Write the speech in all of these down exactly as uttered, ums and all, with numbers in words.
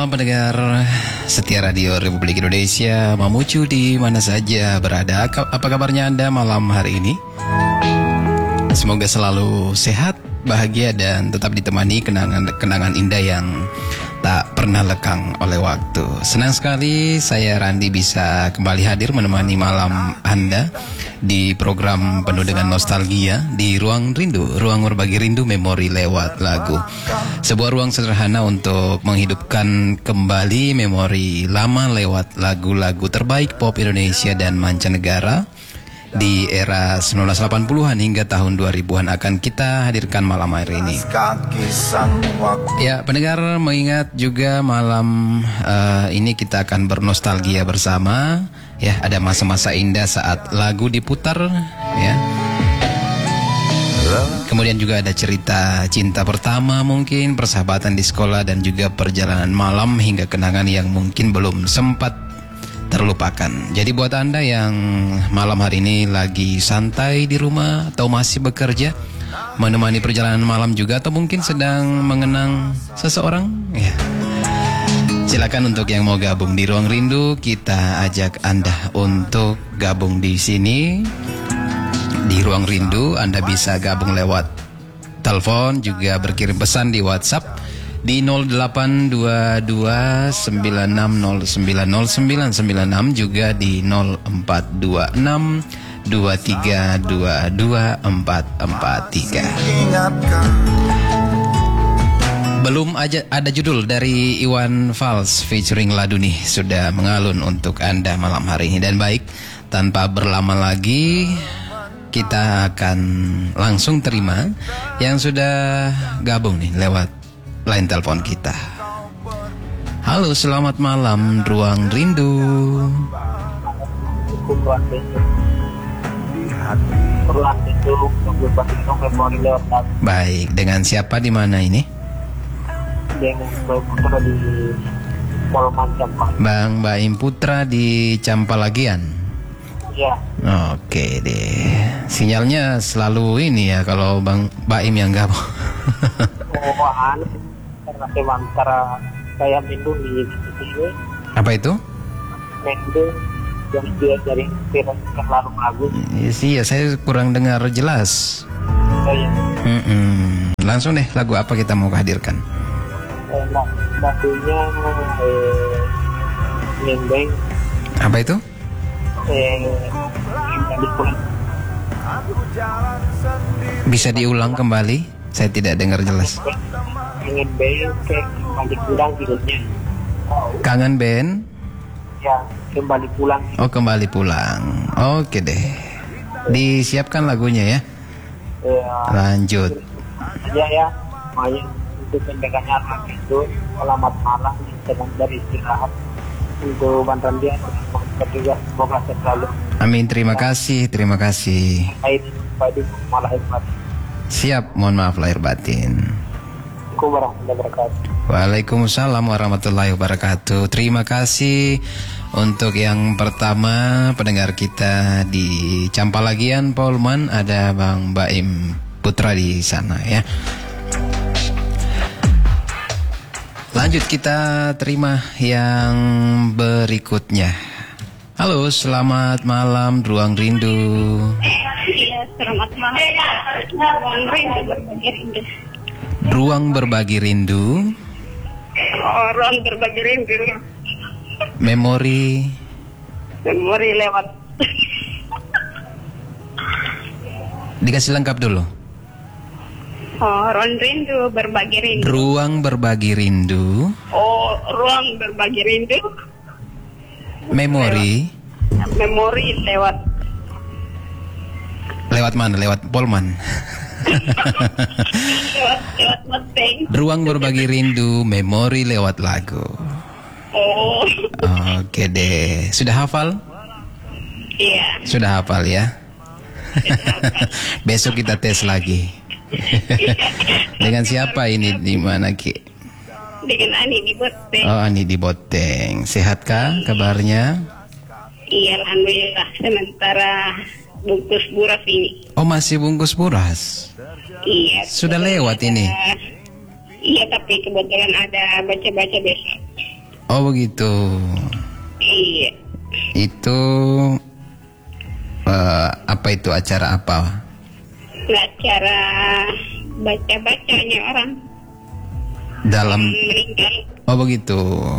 malam pendengar setia Radio Republik Indonesia, Mamucu di mana saja berada. Apa kabarnya Anda malam hari ini? Semoga selalu sehat, bahagia dan tetap ditemani kenangan-kenangan indah yang tak pernah lekang oleh waktu. Senang sekali saya Randi bisa kembali hadir menemani malam Anda di program penuh dengan nostalgia di Ruang Rindu, ruang berbagi rindu memori lewat lagu. Sebuah ruang sederhana untuk menghidupkan kembali memori lama lewat lagu-lagu terbaik pop Indonesia dan mancanegara di era seribu sembilan ratus delapan puluhan hingga tahun dua ribuan akan kita hadirkan malam hari ini. Ya, pendengar, mengingat juga malam uh, ini kita akan bernostalgia bersama. Ya, ada masa-masa indah saat lagu diputar, ya. Kemudian juga ada cerita cinta pertama mungkin, persahabatan di sekolah dan juga perjalanan malam hingga kenangan yang mungkin belum sempat terlupakan. Jadi buat Anda yang malam hari ini lagi santai di rumah atau masih bekerja, menemani perjalanan malam juga, atau mungkin sedang mengenang seseorang, ya, silakan untuk yang mau gabung di Ruang Rindu, kita ajak Anda untuk gabung di sini. Di Ruang Rindu Anda bisa gabung lewat telepon, juga berkirim pesan di WhatsApp di nol delapan dua dua sembilan enam nol sembilan nol sembilan sembilan enam, juga di nol empat dua enam dua tiga dua dua empat empat tiga. Belum aja ada judul dari Iwan Fals featuring Laduni sudah mengalun untuk Anda malam hari ini. Dan baik, tanpa berlama lagi kita akan langsung terima yang sudah gabung nih lewat line telepon kita. Halo, selamat malam Ruang Rindu. Baik, dengan siapa di mana ini? Dengan Putra di Polman Campa. Bang Baim Putra di Campalagian. Iya. Oke deh. Sinyalnya selalu ini ya kalau Bang Baim yang gabung. Oh, anu karena memang cara saya minum di sini. Apa itu? Minum yang dia dari film lalu lagu. Iya sih ya, saya kurang dengar jelas. Oh, iya. Mm-mm. Langsung deh, lagu apa kita mau hadirkan? Eh, lagunya eh, Nembeng. Apa itu? Eh, Bisa diulang kembali? Saya tidak dengar jelas. Kangen band kembali pulang judulnya. Kangen band? Ya, kembali pulang. Oh, kembali pulang. Oke deh. Disiapkan lagunya ya. Ya. Lanjut. Ya ya. Main untuk pendekannya itu selamat malam sedang dari istirahat untuk bantuan dia ketiga, semoga selalu. Amin, terima kasih, terima kasih. Baik, baik, malah hebat. Siap, mohon maaf lahir batin. Waalaikumsalam warahmatullahi wabarakatuh. Terima kasih untuk yang pertama pendengar kita di Campalagian Polman, ada Bang Baim Putra di sana ya. Lanjut, kita terima yang berikutnya. Halo, selamat malam Ruang Rindu. Iya, selamat malam. Ruang Rindu berbagi rindu. Ruang berbagi rindu. Oh, ruang berbagi rindu. Memori. Memori lewat. Dikasih lengkap dulu. Oh, ruang rindu berbagi rindu. Ruang berbagi rindu. Oh, ruang berbagi rindu. Memori. Lewat. Memori lewat. Lewat mana? Lewat Polman. lewat lewat Mustang. Ruang berbagi rindu, memori lewat lagu. Oh. Oke deh. Sudah hafal? Iya. Sudah hafal ya? Besok kita tes lagi. Dengan siapa ini, di mana Ki? Dengan Ani di Boteng. Oh, Ani di Boteng. Sehatkah kabarnya? Iya, alhamdulillah. Sementara bungkus buras ini. Oh, masih bungkus buras? Iya. Sudah lewat ada, ini? Iya, tapi kebetulan ada baca-baca besok. Oh begitu. Iya. Itu uh, apa itu acara apa? Acara baca-bacanya orang Dalam. meninggal. Oh begitu.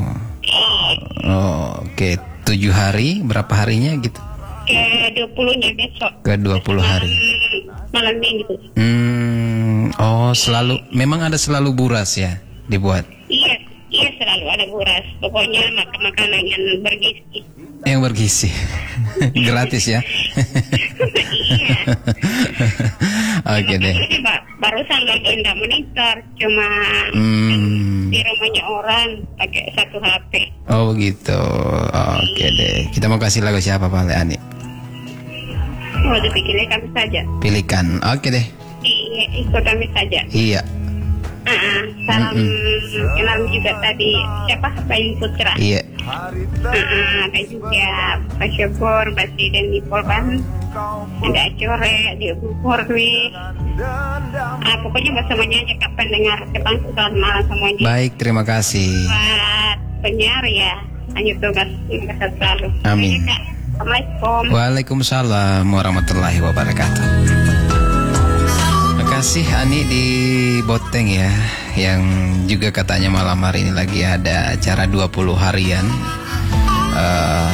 Oh, oke. Okay. Tujuh hari, berapa harinya gitu? Ke dua puluhnya besok. Ke dua puluh hari. Malam minggu. Hmm, oh selalu, memang ada selalu buras ya dibuat? Iya, iya selalu ada buras. Pokoknya makan makanan yang bergizi. Yang bergizi. Gratis ya? Iya. Oke deh. Ini ba- barusan lagi enggak monitor, cuma Hmm. di rumahnya orang pakai satu H P. Oh begitu. Oke deh. Kita mau kasih lagu siapa Pak Leani? Oh, dipikirnya kami saja. Pilihkan. Oke deh. Iya, ikut kami saja. Iya. Uh-uh. Salam kenal juga tadi siapa? Bayu Putra. Iya. Uh-uh. Ada juga Pak Syukur, Presiden di Polban. Ada Core di Bukurwi. Ah, pokoknya buat semuanya aja kapan dengar ketang selamat malam semuanya. Baik, terima kasih. Buat penyiar ya, lanjut tugas sehat selalu. Amin. Oke, Kak. Assalamualaikum. Waalaikumsalam warahmatullahi wabarakatuh. Terima kasih Ani di Boteng ya, yang juga katanya malam hari ini lagi ada acara dua puluh harian. Uh,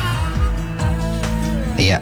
iya.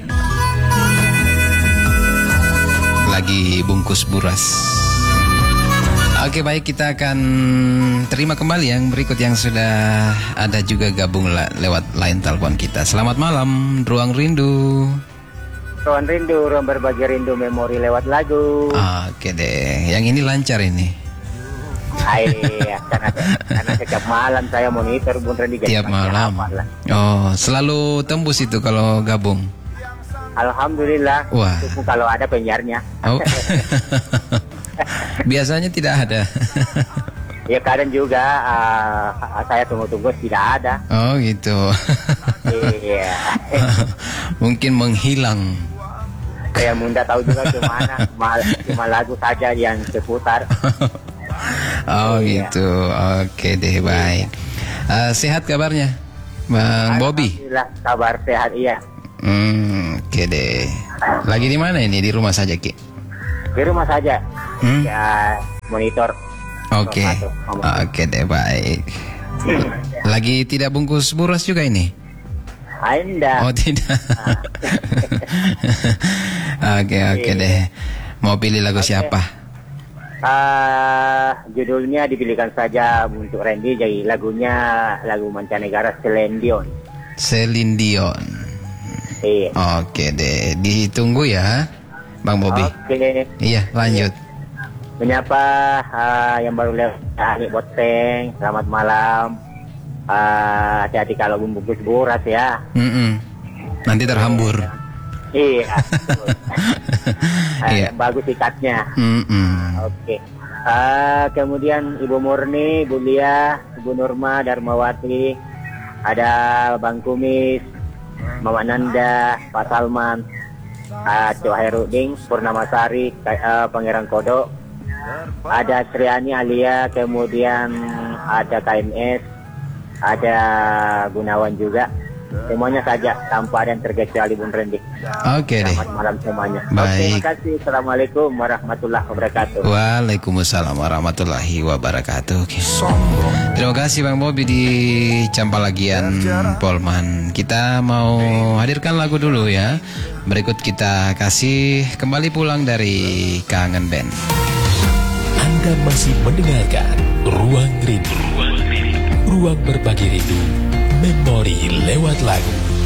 Lagi bungkus buras. Oke baik, kita akan terima kembali yang berikut yang sudah ada juga gabung la- lewat line telepon kita. Selamat malam, Ruang Rindu. Ruang Rindu, ruang berbagi rindu memori lewat lagu. Oke deh, yang ini lancar ini. Hai, karena, karena setiap malam saya monitor Bun Randy. Tiap malam. Oh, selalu tembus itu kalau gabung. Alhamdulillah. Wah. Itu kalau ada penyiarnya. Oh. Biasanya tidak ada. Ya kadang juga uh, saya tunggu-tunggu tidak ada. Oh gitu. Iya. Mungkin menghilang. Saya mudah tahu juga kemana. Cuma, cuma lagu saja yang seputar. Oh Iya. gitu. Oke deh, baik. Uh, sehat kabarnya, Bang Bobby? Alhamdulillah, kabar sehat iya. Hmm, oke deh. Lagi di mana ini? Di rumah saja, Ki? Di rumah saja. Hmm? Ya monitor. Oke. Oke deh, baik. Lagi tidak bungkus buras juga ini? Anda. Oh tidak. Oke oke deh. Mau pilih lagu siapa? Uh, judulnya dipilihkan saja untuk Randy. Jadi lagunya lagu mancanegara Celine Dion. Celine Dion. Iya. Oke deh, ditunggu ya, Bang Bobby. Oke. Iya, lanjut. Menyapa uh, yang baru lewat Ani Boteng. Selamat malam. Uh, hati-hati kalau bungkus buras ya. Mm-mm. Nanti terhambur. Iya. uh, Iya. Yang bagus ikatnya. Mm-mm. Oke. Uh, kemudian Ibu Murni, Ibu Lia, Ibu Nurma, Darmawati, ada Bang Kumis, Mama Nanda, Pak Salman, uh, Cok Heruding, Purnamasari, uh, Pangeran Kodok, ada Triani Alia, kemudian ada K M S, ada Gunawan juga. Semuanya saja tanpa ada yang terkecuali Bun Randy. Oke deh. Selamat malam semuanya. Baik. Oke, terima kasih. Assalamualaikum warahmatullahi wabarakatuh. Waalaikumsalam warahmatullahi wabarakatuh. Oke. Terima kasih Bang Bobby di Campalagian Polman. Kita mau hadirkan lagu dulu ya. Berikut kita kasih Kembali Pulang dari Kangen Band. Anda masih mendengarkan Ruang Rindu. Ruang berbagi rindu, memori lewat lagu.